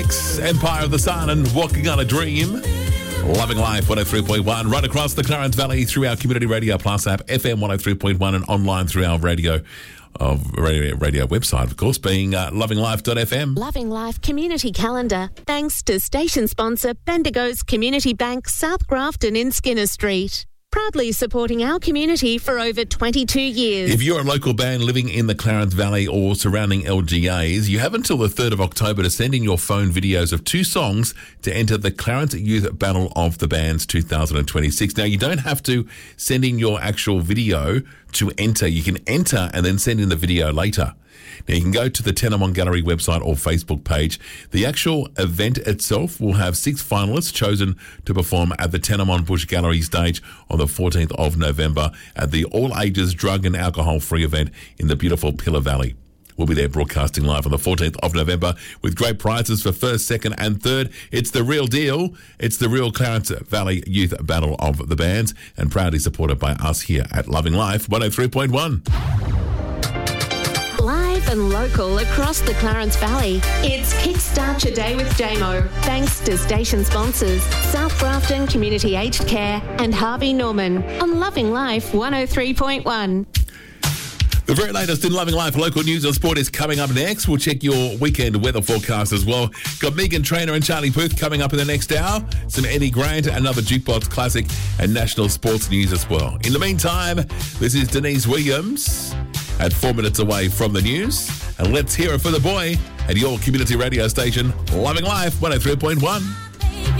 Empire of the Sun and Walking on a Dream. Loving Life 103.1 right across the Clarence Valley through our Community Radio Plus app, FM 103.1, and online through our radio website, of course, being lovinglife.fm. Loving Life Community Calendar, thanks to station sponsor Bendigo's Community Bank, South Grafton in Skinner Street. Proudly supporting our community for over 22 years. If you're a local band living in the Clarence Valley or surrounding LGAs, you have until the 3rd of October to send in your phone videos of 2 songs to enter the Clarence Youth Battle of the Bands 2026. Now, you don't have to send in your actual video to enter. You can enter and then send in the video later. Now, you can go to the Tenamon Gallery website or Facebook page. The actual event itself will have 6 finalists chosen to perform at the Tenamon Bush Gallery stage on the 14th of November at the all-ages drug and alcohol-free event in the beautiful Pillar Valley. We'll be there broadcasting live on the 14th of November with great prizes for 1st, 2nd and 3rd. It's the real deal. It's the real Clarence Valley Youth Battle of the Bands, and proudly supported by us here at Loving Life 103.1. Live and local across the Clarence Valley, it's Kickstart Your Day with Damo, thanks to station sponsors South Grafton Community Aged Care and Harvey Norman on Loving Life 103.1. The very latest in Loving Life local news and sport is coming up next. We'll check your weekend weather forecast as well. Got Megan Trainor and Charlie Puth coming up in the next hour. Some Eddie Grant, another Jukebox classic, and national sports news as well. In the meantime, this is Denise Williams at 4 minutes away from the news. And let's hear it for the boy at your community radio station, Loving Life 103.1.